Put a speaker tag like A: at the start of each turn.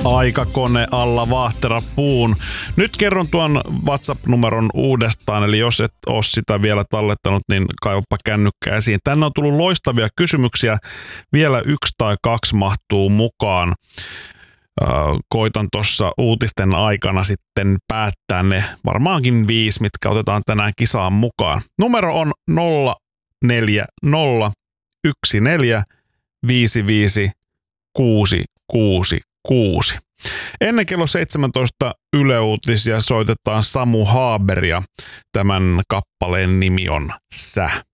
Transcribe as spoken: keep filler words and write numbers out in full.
A: Aikakone alla Vaahtera puun. Nyt kerron tuon WhatsApp-numeron uudestaan, eli jos et ole sitä vielä tallettanut, niin kaivapa kännykkä esiin. Tänne on tullut loistavia kysymyksiä. Vielä yksi tai kaksi mahtuu mukaan. Koitan tuossa uutisten aikana sitten päättää ne varmaankin viisi, mitkä otetaan tänään kisaan mukaan. Numero on nolla neljä nolla yksi neljä viisi viisi kuusi kuusi kuusi. Ennen kello seitsemäntoista Yle Uutisia soitetaan Samu Haaberia. Tämän kappaleen nimi on Sä.